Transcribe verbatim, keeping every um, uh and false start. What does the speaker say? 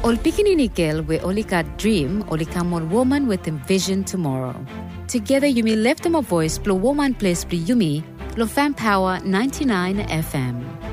Ol pikinini girl we only got dream, only come on woman with a vision tomorrow. Together you may lift them a voice, blow woman place, blow yumi, lo fan power ninety-nine F M.